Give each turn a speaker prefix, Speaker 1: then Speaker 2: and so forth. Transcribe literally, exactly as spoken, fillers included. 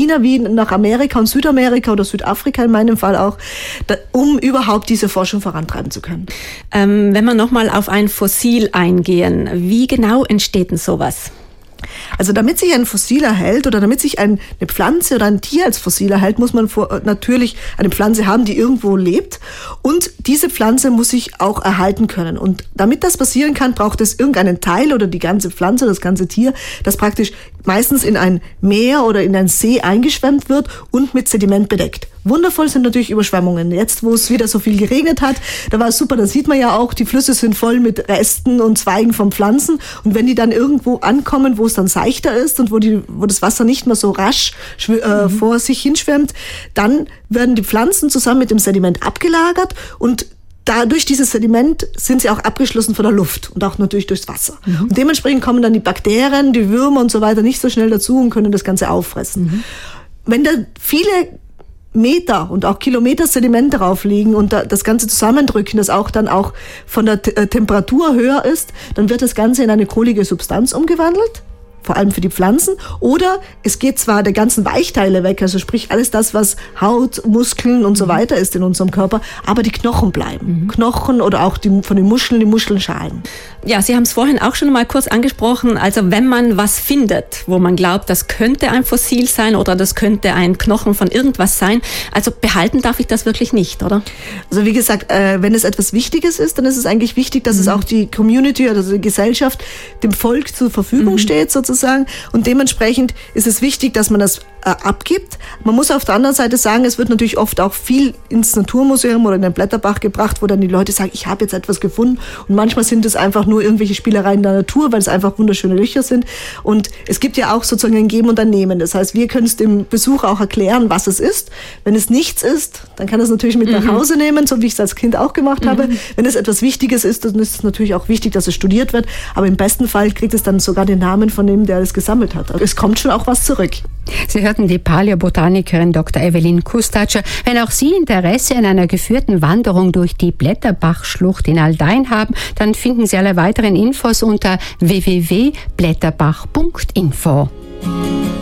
Speaker 1: China wie nach Amerika und Südamerika oder Südafrika in meinem Fall auch, da, um überhaupt diese Forschung vorantreiben zu können.
Speaker 2: Ähm, wenn wir nochmal auf ein Fossil eingehen, wie genau entsteht denn sowas?
Speaker 1: Also damit sich ein Fossil erhält oder damit sich ein, eine Pflanze oder ein Tier als Fossil erhält, muss man vor, natürlich eine Pflanze haben, die irgendwo lebt. Und diese Pflanze muss sich auch erhalten können. Und damit das passieren kann, braucht es irgendeinen Teil oder die ganze Pflanze, das ganze Tier, das praktisch meistens in ein Meer oder in einen See eingeschwemmt wird und mit Sediment bedeckt. Wundervoll sind natürlich Überschwemmungen. Jetzt, wo es wieder so viel geregnet hat, da war es super, da sieht man ja auch, die Flüsse sind voll mit Resten und Zweigen von Pflanzen. Und wenn die dann irgendwo ankommen, wo es dann seichter ist und wo, die, wo das Wasser nicht mehr so rasch äh, mhm. vor sich hinschwemmt, dann werden die Pflanzen zusammen mit dem Sediment abgelagert und da durch dieses Sediment sind sie auch abgeschlossen von der Luft und auch natürlich durchs Wasser. Mhm. Und dementsprechend kommen dann die Bakterien, die Würmer und so weiter nicht so schnell dazu und können das Ganze auffressen. Mhm. Wenn da viele Meter und auch Kilometer Sediment drauf liegen und da das Ganze zusammendrücken, das auch dann auch von der T- Temperatur höher ist, dann wird das Ganze in eine kohlige Substanz umgewandelt, vor allem für die Pflanzen. Oder es geht zwar der ganzen Weichteile weg, also sprich alles das, was Haut, Muskeln und so weiter ist in unserem Körper, aber die Knochen bleiben. Mhm. Knochen oder auch die, von den Muscheln, die Muschelschalen.
Speaker 2: Ja, Sie haben es vorhin auch schon mal kurz angesprochen. Also wenn man was findet, wo man glaubt, das könnte ein Fossil sein oder das könnte ein Knochen von irgendwas sein, also behalten darf ich das wirklich nicht, oder?
Speaker 1: Also wie gesagt, äh, wenn es etwas Wichtiges ist, dann ist es eigentlich wichtig, dass mhm. es auch die Community oder die Gesellschaft dem Volk zur Verfügung mhm. steht, sozusagen. Und dementsprechend ist es wichtig, dass man das äh, abgibt. Man muss auf der anderen Seite sagen, es wird natürlich oft auch viel ins Naturmuseum oder in den Blätterbach gebracht, wo dann die Leute sagen, ich habe jetzt etwas gefunden. Und manchmal sind es einfach nur irgendwelche Spielereien der Natur, weil es einfach wunderschöne Löcher sind. Und es gibt ja auch sozusagen ein Geben und ein Nehmen. Das heißt, wir können es dem Besucher auch erklären, was es ist. Wenn es nichts ist, dann kann er es natürlich mit mhm. nach Hause nehmen, so wie ich es als Kind auch gemacht mhm. habe. Wenn es etwas Wichtiges ist, dann ist es natürlich auch wichtig, dass es studiert wird. Aber im besten Fall kriegt es dann sogar den Namen von dem, der es gesammelt hat. Also es kommt schon auch was zurück.
Speaker 3: Sie hörten die Paläobotanikerin Doktor Evelyn Kustatscher. Wenn auch Sie Interesse an einer geführten Wanderung durch die Blätterbachschlucht in Aldein haben, dann finden Sie alle weiteren Infos unter w w w punkt blätterbach punkt info.